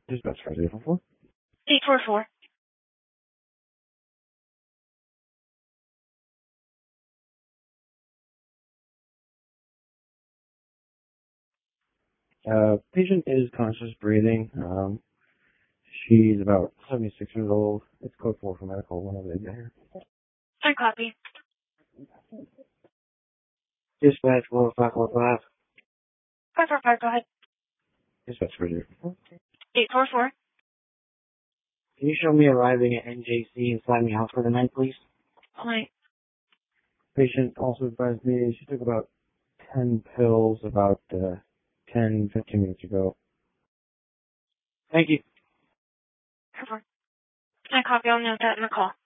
Dispatch 544. 844. Patient is conscious breathing. She's about 76 years old. It's code 4 for medical whenever they get here. I copy. Dispatch 1545. 545, go ahead. Dispatch 544. 844. Can you show me arriving at NJC and sign me out for the night, please? All right. Patient also advised me she took about 10 pills about 10, 15 minutes ago. Thank you. I copy. I'll note that in the call.